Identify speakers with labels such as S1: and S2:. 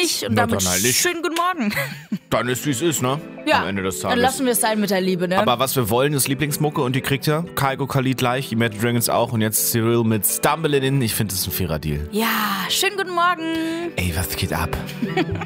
S1: nicht. Und damit
S2: dann halt nicht.
S1: schönen guten Morgen.
S2: Dann ist, wie es ist, ne?
S1: Ja,
S2: Am Ende des Tages.
S1: dann lassen wir es sein mit der Liebe, ne?
S2: Aber was wir wollen, ist Lieblingsmucke und die kriegt ihr. Kygo Khalid gleich, Imagine Dragons auch und jetzt Cyril mit Stumbling In. Ich finde, das ist ein fairer Deal.
S1: Ja, schönen guten Morgen.
S2: Ey, was geht ab?